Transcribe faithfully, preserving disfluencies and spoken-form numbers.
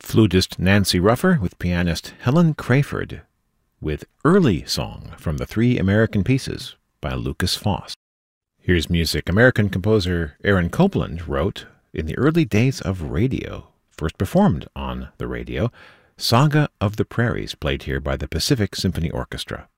flutist Nancy Ruffer with pianist Helen Crayford, with Early Song from the Three American Pieces by Lukas Foss. Here's music American composer Aaron Copland wrote in the early days of radio, first performed on the radio, Saga of the Prairies, played here by the Pacific Symphony Orchestra.